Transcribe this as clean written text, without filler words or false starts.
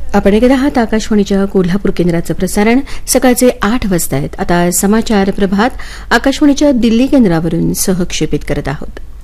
आपण ऐकत आहात आकाशवाणीच्या कोल्हापूर केंद्राचं प्रसारण सकाळचे 8 वाजता आहेत. आता समाचार प्रभात आकाशवाणीच्या दिल्ली केंद्रावरून सहक्षेपित करत आहोत.